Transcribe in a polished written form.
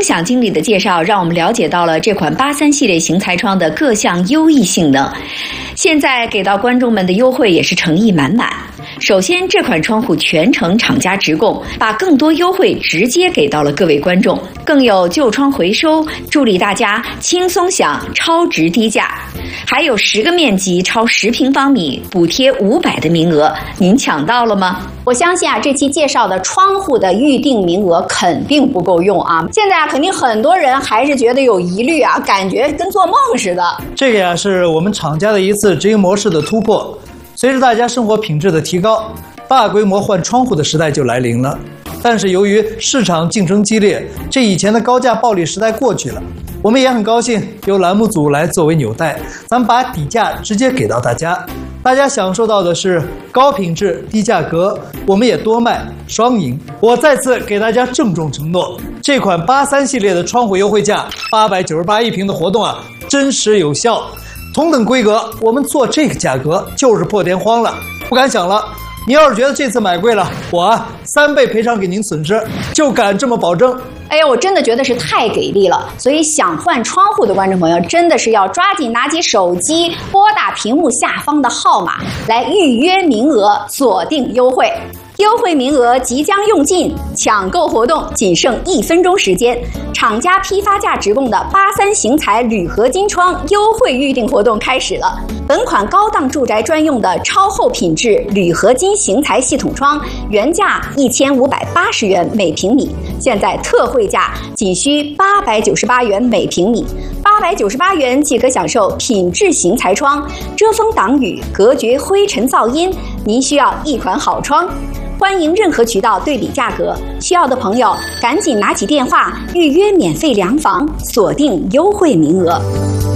享经理的介绍，让我们了解到了这款83系列型材窗的各项优异性能。现在给到观众们的优惠也是诚意满满。首先，这款窗户全程厂家直供，把更多优惠直接给到了各位观众，更有旧窗回收，助力大家轻松享超值低价。还有10个面积超10平方米，补贴500的名额，您抢到了吗？ 我相信这期介绍的窗户的预定名额肯定不够用啊！现在肯定很多人还是觉得有疑虑啊，感觉跟做梦似的。 这个是我们厂家的一次直营模式的突破。随着大家生活品质的提高，大规模换窗户的时代就来临了。但是由于市场竞争激烈，这以前的高价暴利时代过去了。我们也很高兴由栏目组来作为纽带，咱们把底价直接给到大家，大家享受到的是高品质低价格，我们也多卖，双赢。我再次给大家郑重承诺，这款83系列的窗户优惠价898一平的活动真实有效。同等规格，我们做这个价格就是破天荒了，不敢想了。你要是觉得这次买贵了，我3倍赔偿给您损失，就敢这么保证。 哎呀，我真的觉得是太给力了，所以想换窗户的观众朋友真的是要抓紧拿起手机，拨打屏幕下方的号码来预约名额，锁定优惠。优惠名额即将用尽，抢购活动仅剩1分钟时间。厂家批发价直供的83型材铝合金窗优惠预定活动开始了。本款高档住宅专用的超厚品质铝合金型材系统窗，原价1580元每平米，现在特惠价仅需898元每平米。898元即可享受品质型材窗，遮风挡雨，隔绝灰尘噪音。您需要一款好窗。欢迎任何渠道对比价格，需要的朋友赶紧拿起电话预约免费量房，锁定优惠名额。